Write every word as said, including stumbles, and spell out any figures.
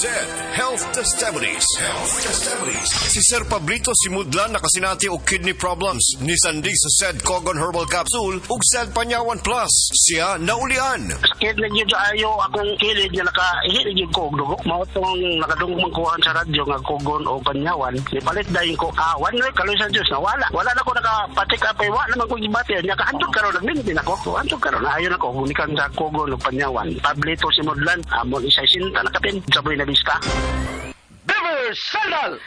Zed Health Testimonies. Health Testimonies. Si Sir Pablito Simudlan nakasinati og kidney problems. Ni Sandig sa Zed Cogon Herbal Capsule ug Zed Panyawan Plus. Siya naulian. Sakit na yun ayo akong kilid nga nakaihit na yun ko og dugo. Mao tong nakadungog magkuhan sa radyo nga Cogon o Panyawan. Ipalit dahin ko, ah, one week, kaloy sa Diyos na wala. Wala na ko nakapatik up, wala naman ko gibati. Nya kaantog karon nagmintin ako. Antog karon ayo na ko hunikan sa Cogon o Panyawan. Pablito Simudlan, amon isa sinta na kapin. Saboy na bista. Beaver Sandal!